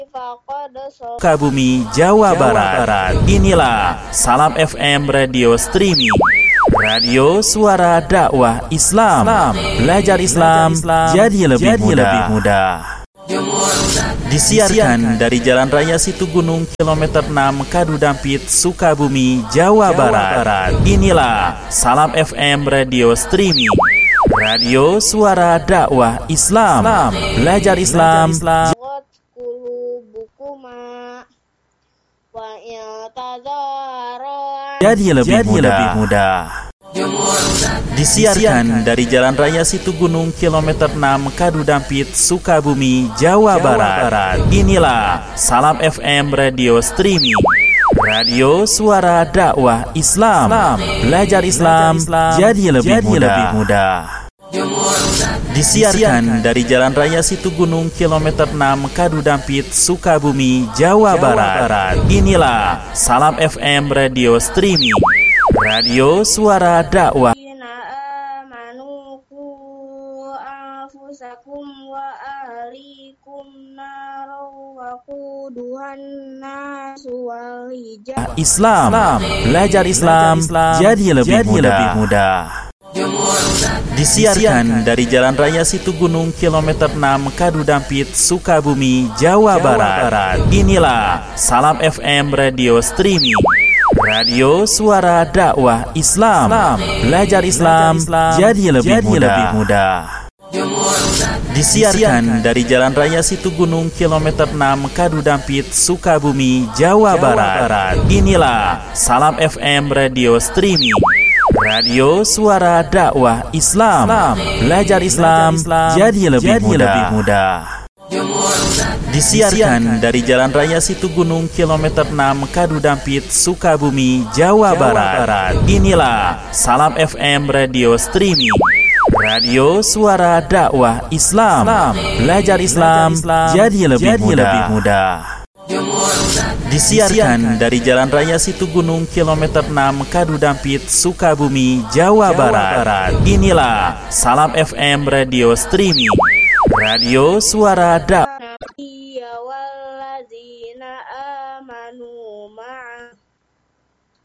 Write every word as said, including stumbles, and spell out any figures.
Sukabumi, Jawa Barat. Inilah Salam F M Radio Streaming, radio suara dakwah Islam. Belajar Islam jadi lebih mudah. Disiarkan dari Jalan Raya Situgunung kilometer enam Kadudampit, Sukabumi, Jawa Barat. Inilah Salam F M Radio Streaming, radio suara dakwah Islam. Belajar Islam jadi lebih mudah. Disiarkan dari Jalan Raya Situgunung kilometer enam Kadudampit, Sukabumi, Jawa Barat. Inilah Salam F M Radio Streaming, radio suara dakwah Islam. Belajar Islam jadi lebih mudah. Disiarkan dari Jalan Raya Situgunung kilometer enam Kadudampit, Sukabumi, Jawa Barat. Inilah Salam F M Radio Streaming, radio suara dakwah. Islam. Belajar Islam jadi lebih mudah. Disiarkan dari Jalan Raya Situgunung kilometer enam Kadudampit, Sukabumi, Jawa Barat. Inilah Salam F M Radio Streaming, radio suara dakwah Islam. Belajar Islam jadi lebih mudah. Disiarkan dari Jalan Raya Situgunung kilometer enam Kadudampit, Sukabumi, Jawa Barat. Inilah Salam F M Radio Streaming, radio suara dakwah Islam. Belajar Islam jadi lebih mudah. Disiarkan dari Jalan Raya Situgunung kilometer enam Kadudampit, Sukabumi, Jawa Barat. Inilah Salam F M Radio Streaming, radio suara dakwah Islam. Belajar Islam jadi lebih mudah. Disiarkan dari Jalan Raya Situgunung kilometer enam Kadudampit, Sukabumi, Jawa Barat. Inilah Salam F M Radio Streaming, radio suara dakwah.